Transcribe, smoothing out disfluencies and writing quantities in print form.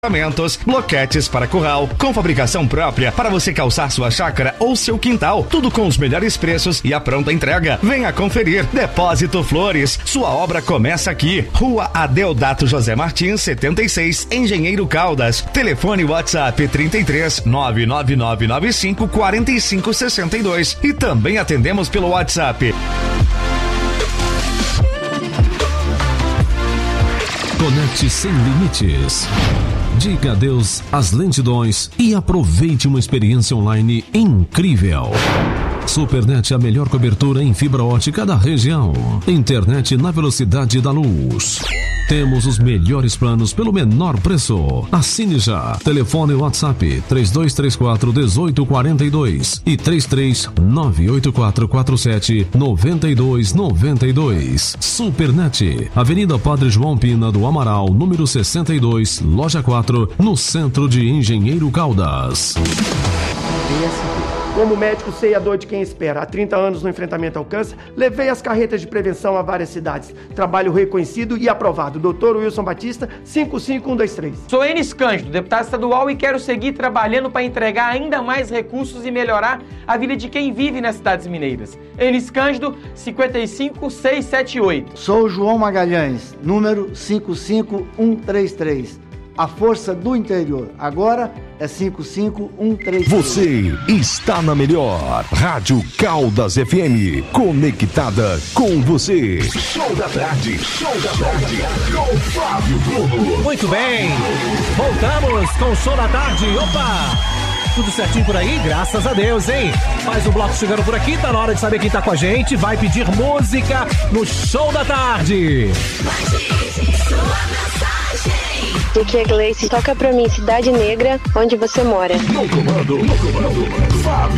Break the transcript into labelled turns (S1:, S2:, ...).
S1: Bloquetes para curral, com fabricação própria para você calçar sua chácara ou seu quintal, tudo com os melhores preços e a pronta entrega. Venha conferir. Depósito Flores, sua obra começa aqui. Rua Adeodato José Martins, 76, Engenheiro Caldas. Telefone WhatsApp 33 99995 4562 e também atendemos pelo WhatsApp.
S2: Conecte sem limites. Diga adeus às lentidões e aproveite uma experiência online incrível. Supernet, a melhor cobertura em fibra ótica da região. Internet na velocidade da luz. Temos os melhores planos pelo menor preço. Assine já. Telefone WhatsApp 3234-1842 e 3398447-9292. Supernet, Avenida Padre João Pina do Amaral, número 62, Loja 4, no centro de Engenheiro Caldas.
S3: Como médico, sei a dor de quem espera. Há 30 anos no enfrentamento ao câncer, levei as carretas de prevenção a várias cidades. Trabalho reconhecido e aprovado. Dr. Wilson Batista, 55123.
S4: Sou Enis Cândido, deputado estadual, e quero seguir trabalhando para entregar ainda mais recursos e melhorar a vida de quem vive nas cidades mineiras. Enis Cândido, 55678.
S5: Sou João Magalhães, número 55133. A força do interior. Agora é 55133.
S6: Você está na melhor Rádio Caldas FM, conectada com você.
S7: Show da tarde com Flávio Bruno.
S8: Muito bem, voltamos com o Show da Tarde. Opa! Tudo certinho por aí? Graças a Deus, hein? Mais um bloco chegando por aqui, tá na hora de saber quem tá com a gente. Vai pedir música no Show da Tarde.
S9: Aqui é Gleice, toca pra mim Cidade Negra, onde você mora.
S7: No comando, Fábio